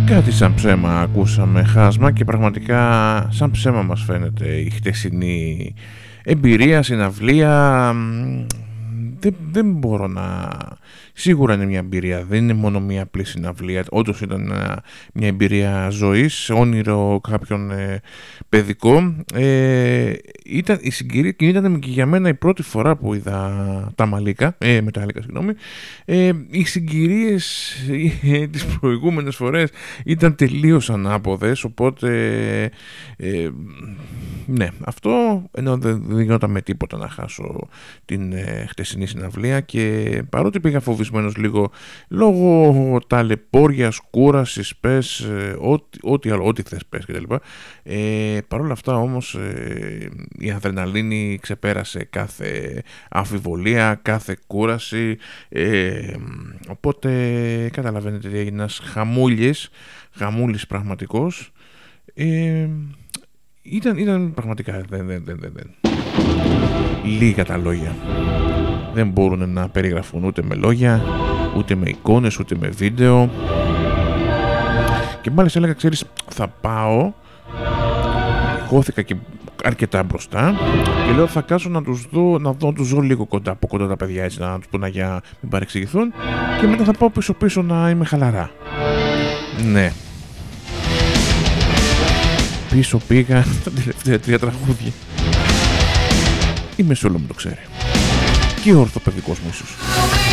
Κάτι σαν ψέμα ακούσαμε, Χάσμα, και πραγματικά σαν ψέμα μας φαίνεται η χτεσινή εμπειρία, συναυλία. Δεν μπορώ να... Σίγουρα είναι μια εμπειρία, δεν είναι μόνο μια απλή συναυλία. Όντως ήταν μια εμπειρία ζωής, όνειρο κάποιον παιδικό. Ήταν η συγκυρία και ήταν και για μένα η πρώτη φορά που είδα τα Μαλίκα, Μετάλλικα, συγγνώμη. Οι συγκυρίες τις προηγούμενες φορές ήταν τελείως ανάποδες, οπότε ναι, αυτό ενώ δεν γινόταν με τίποτα να χάσω την χτεσινή συναυλία, και παρότι πήγα φοβισμένος λίγο λόγω ταλαιπώριας, κούρασης, πες, ό,τι θες πες κτλ. Παρόλα αυτά όμως η αδρεναλίνη ξεπέρασε κάθε αμφιβολία, κάθε κούραση, οπότε καταλαβαίνετε ότι έγινε ένας χαμούλης πραγματικός. Ήταν πραγματικά λίγα τα λόγια. Δεν μπορούν να περιγραφούν ούτε με λόγια, ούτε με εικόνες, ούτε με βίντεο. Και μάλιστα έλεγα, ξέρεις, θα πάω, χώθηκα και αρκετά μπροστά και λέω θα κάτσω να τους δω λίγο από κοντά τα παιδιά, έτσι, να τους πω να για μην παρεξηγηθούν, και μετά θα πάω πίσω να είμαι χαλαρά. Ναι. Πίσω πήγα τα τελευταία 3 τραγούδια. Η Μεσούλα μου το ξέρει. Και ο ορθοπαιδικός μου ίσως.